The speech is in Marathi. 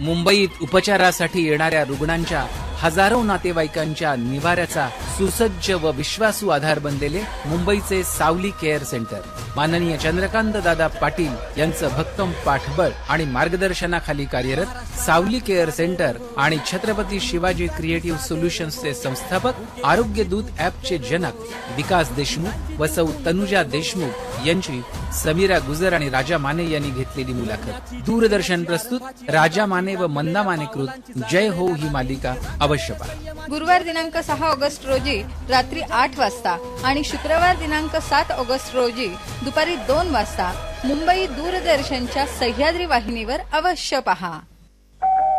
मुंबईत उपचारासाठी येणाऱ्या रुग्णांच्या हजारो नातेवाईकांच्या निवाऱ्याचा सुसज्ज व विश्वासू आधार बनलेले मुंबईचे सावली केअर सेंटर माननीय चंद्रकांत दादा पाटील यांचं भक्कम पाठबळ आणि मार्गदर्शनाखाली कार्यरत सावली केअर सेंटर आणि छत्रपती शिवाजी क्रिएटिव्ह सोल्युशन्सचे संस्थापक आरोग्य दूत ॲपचे जनक विकास देशमुख व सौ तनुजा देशमुख यांची समीरा गुजर आणि राजा माने यांनी घेतलेली मुलाखत। दूरदर्शन प्रस्तुत राजा माने व मंदा माने कृत जय हो ही मालिका अवश्य पहा। गुरुवार दिनांक 6 ऑगस्ट रोजी रात्री 8 वाजता आणि शुक्रवार दिनांक 7 ऑगस्ट रोजी दुपारी 2 वाजता मुंबई दूरदर्शनच्या सह्याद्री वाहिनीवर अवश्य पहा।